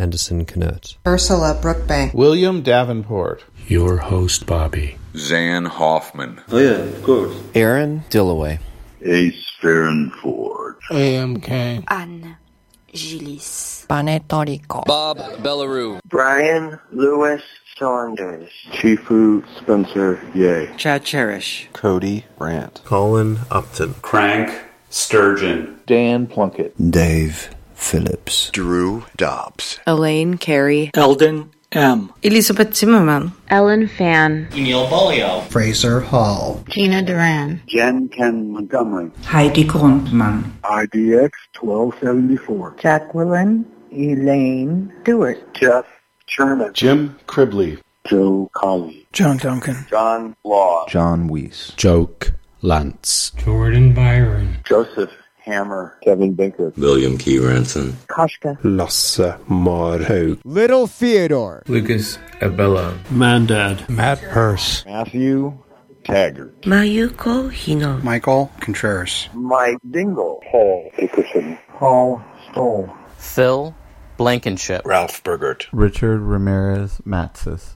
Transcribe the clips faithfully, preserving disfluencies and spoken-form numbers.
Anderson Knert. Ursula Brookbank. William Davenport. Your host, Bobby. Zan Hoffman. Oh yeah, of course. Aaron Dillaway. Ace Farronford. A M K. Anne Gillis. Panetorico. Bob Bellarue. Brian Lewis Saunders. Chifu Spencer Ye. Chad Cherish. Cody Brandt. Colin Upton. Crank Sturgeon. Dan Plunkett. Dave Phillips. Drew Dobbs. Elaine Carey. Eldon M. Elizabeth Zimmerman. Ellen Fan. Emil Bolio. Fraser Hall. Gina Duran. Jen Ken Montgomery. Heidi Grundmann. I D X twelve seventy-four. Jacqueline Elaine Stewart. Jeff Sherman. Jim Cribley. Joe Colley. John Duncan. John Law. John Weiss. Joke Lance. Jordan Byron. Joseph Hammer. Kevin Binker. William Key Ranson. Kashka. Lasse Marhaug. Little Theodore. Lucas Abella. Mandad. Matt Hurst. Matthew Taggart. Mayuko Hino. Michael Contreras. Mike Dingle. Paul Dickerson. Paul Stoll. Phil Blankenship. Ralph Burgert. Richard Ramirez Matsis.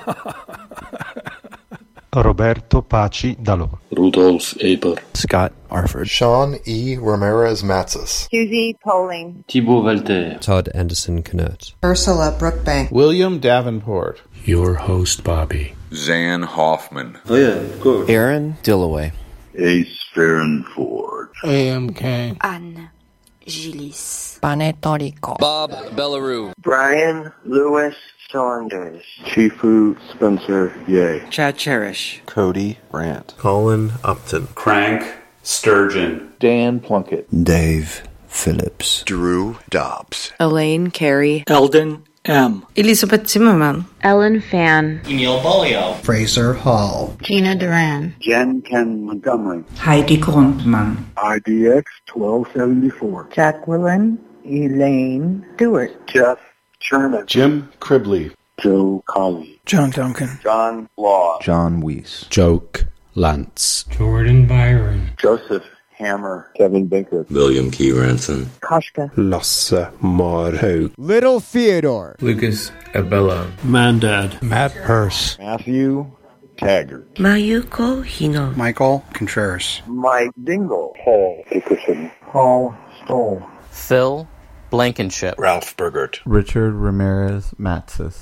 Roberto Paci Dallo. Rudolph Aber. Scott Arford. Sean E. Ramirez Matzis. Susie Poling. Thibaut Valter. Todd Anderson Knert. Ursula Brookbank. William Davenport. Your host, Bobby. Zan Hoffman. Oh yeah, of course. Aaron Dillaway. Ace Farronford. A M K. Anne Gillis. Panetorico. Bob Bellarue. Brian Lewis Saunders. Chifu Spencer Ye. Chad Cherish. Cody Brandt. Colin Upton. Crank Sturgeon. Dan Plunkett. Dave Phillips. Drew Dobbs. Elaine Carey. Eldon M. Elizabeth Zimmerman. Ellen Fan. Emil Bolio. Fraser Hall. Gina Duran. Jen Ken Montgomery. Heidi Grundmann. I D X twelve seventy-four. Jacqueline Elaine Stewart. Jeff Sherman. Jim Cribley. Joe Colley. John Duncan. John Law. John Weiss. Joke Lance. Jordan Byron. Joseph Hammer. Kevin Binker. William Key Ranson. Kashka. Lasse Marhaug. Little Theodore. Lucas Abella. Mandad. Matt Hurst. Matthew Taggart. Mayuko Hino. Michael Contreras. Mike Dingle. Paul Dickerson. Paul Stoll. Phil Blankenship. Ralph Burgert. Richard Ramirez Matsis.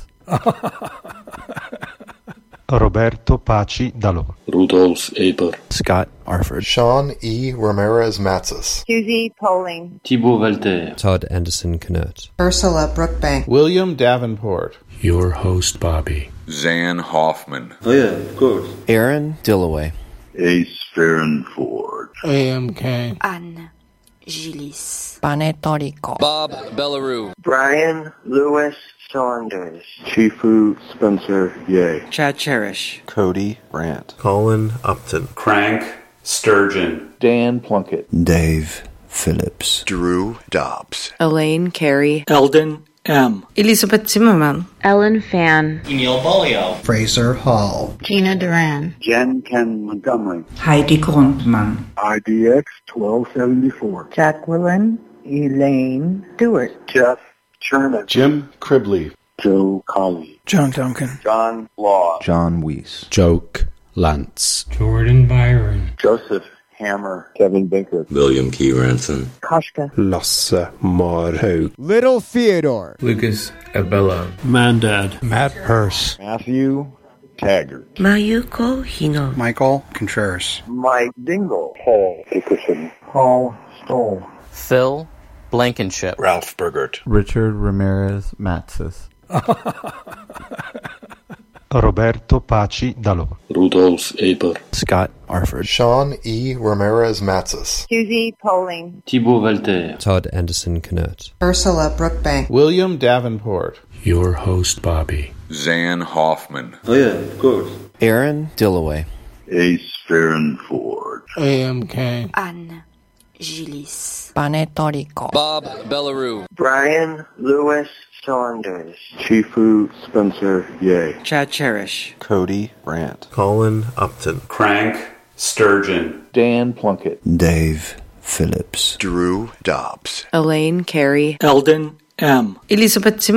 Roberto Paci Dallo. Rudolph Aber. Scott Arford. Sean E. Ramirez Matzis. Susie Poling. Thibaut Valter. Todd Anderson Knert. Ursula Brookbank. William Davenport. Your host, Bobby. Zan Hoffman. Oh yeah, of course. Aaron Dillaway. Ace Farronford. A M K. Anne Gillis. Panetorico. Bob Bellarue. Brian Lewis Saunders. Chifu Spencer Ye. Chad Cherish. Cody Brandt. Colin Upton. Crank Sturgeon. Dan Plunkett. Dave Phillips. Drew Dobbs. Elaine Carey. Eldon M. Elizabeth Zimmerman. Ellen Fan. Emil Bolio. Fraser Hall. Gina Duran. Jen Ken Montgomery. Heidi Grundmann. I D X twelve seventy-four. Jacqueline Elaine Stewart. Jeff Sherman. Jim Cribley. Joe Colley. John Duncan. John Law. John Weiss. Joke Lance. Jordan Byron. Joseph Hammer. Kevin Binker. William Key Ranson. Kashka. Lasse Marhaug. Little Theodore. Lucas Abella. Mandad. Matt Hurst. Matthew Taggart. Mayuko Hino. Michael Contreras. Mike Dingle. Paul Dickerson. Paul Stoll. Phil Blankenship. Ralph Burgert. Richard Ramirez Matsis. Roberto Paci Dallo. Rudolph Aber. Scott Arford. Sean E. Ramirez Matzis. Susie Poling. Thibaut Valter. Todd Anderson Knert. Ursula Brookbank. William Davenport. Your host, Bobby. Zan Hoffman. Oh yeah, of course. Aaron Dillaway. Ace Farronford. A M K. Anne Gillis. Panetorico. Bob Bellarue. Brian Lewis Saunders. Chifu Spencer Ye. Chad Cherish. Cody Brandt. Colin Upton. Crank Sturgeon. Dan Plunkett. Dave Phillips. Drew Dobbs. Elaine Carey. Eldon M. Elizabeth Zimmerman.